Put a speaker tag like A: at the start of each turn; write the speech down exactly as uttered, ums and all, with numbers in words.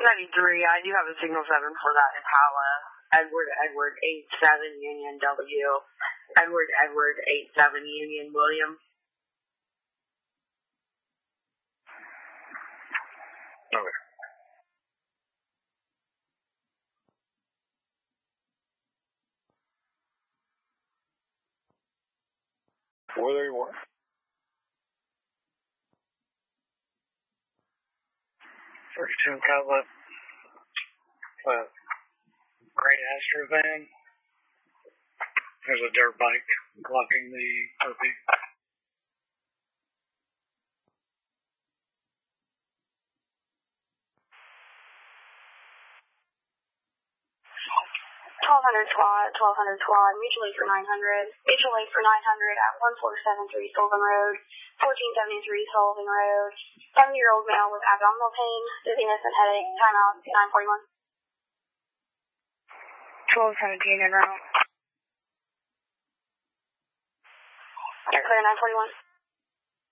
A: ninety-three, I do have a signal seven for that Impala. Edward, Edward, eight seven, Union W. Edward, Edward, eight seven, Union William.
B: Okay. Where you want?
C: thirty-two Cutlet. Uh, gray Astro van. There's a dirt bike blocking the O P.
D: twelve hundred squad, twelve hundred squad, mutual aid for nine hundred, mutual aid for nine hundred at one four seven three Sullivan Road, fourteen seventy-three Sullivan Road, seventy-year-old male with abdominal pain, dizziness and headache, timeout, nine forty-one.
E: twelve seventeen en route.
D: You're clear, nine forty-one.